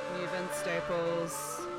New Vince Staples.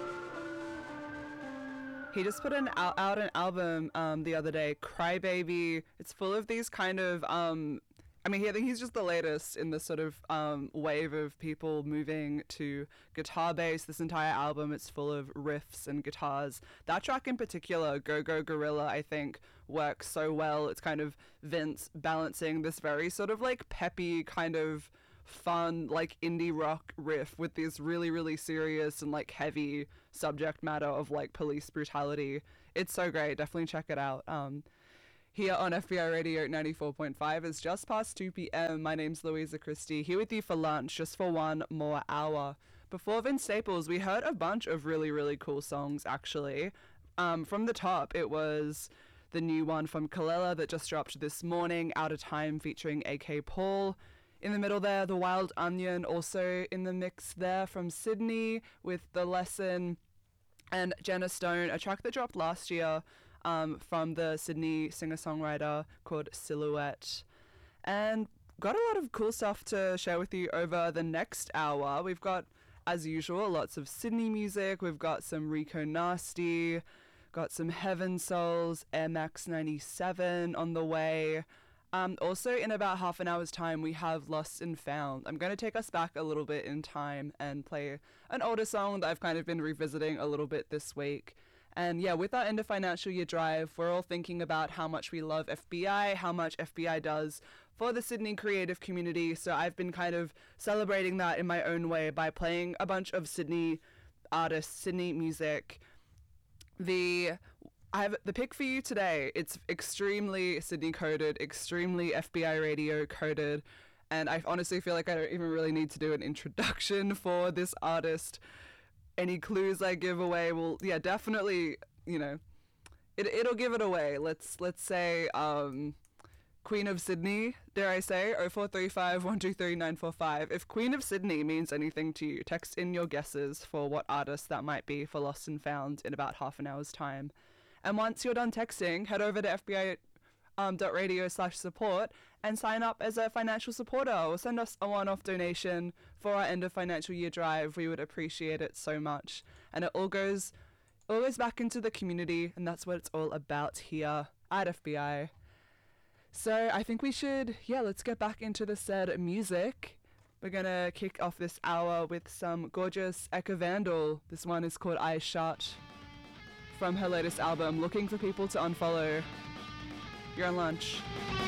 He just put out an album the other day, Crybaby. It's full of these kind of I think he's just the latest in this sort of wave of people moving to guitar bass. This entire album, it's full of riffs and guitars. That track in particular, Go Go Gorilla, I think works so well. It's kind of Vince balancing this very sort of like peppy kind of fun like indie rock riff with this really, really serious and like heavy subject matter of like police brutality. It's so great. Definitely check it out. Here on FBI Radio 94.5, it's just past 2 p.m. My name's Louisa Christie, here with you for lunch, just for one more hour. Before Vince Staples, we heard a bunch of really, really cool songs, actually. From the top, it was the new one from Kalela that just dropped this morning, Out of Time, featuring AK Paul. In the middle there, The Wild Onion, also in the mix there from Sydney with The Lesson, and Jenna Stone, a track that dropped last year, from the Sydney singer-songwriter called Silhouette. And got a lot of cool stuff to share with you over the next hour. We've got, as usual, lots of Sydney music. We've got some Rico Nasty, got some Heaven Souls, Air Max 97 on the way. Also, in about half an hour's time, we have Lost and Found. I'm going to take us back a little bit in time and play an older song that I've kind of been revisiting a little bit this week. And yeah, with our end of financial year drive, we're all thinking about how much we love FBI, how much FBI does for the Sydney creative community. So I've been kind of celebrating that in my own way by playing a bunch of Sydney artists, Sydney music. I have the pick for you today. It's extremely Sydney coded, extremely FBI radio coded. And I honestly feel like I don't even really need to do an introduction for this artist. Any clues I give away will, yeah, definitely, it'll give it away. Let's say Queen of Sydney, dare I say, 0435 123 945. If Queen of Sydney means anything to you, text in your guesses for what artist that might be for Lost and Found in about half an hour's time. And once you're done texting, head over to fbi.radio/support and sign up as a financial supporter, or send us a one-off donation for our end of financial year drive. We would appreciate it so much. And it all goes back into the community, and that's what it's all about here at FBI. So I think we should, let's get back into the said music. We're gonna kick off this hour with some gorgeous Eka Vandal. This one is called Eyes Shut, from her latest album, Looking for People to Unfollow. You're on lunch.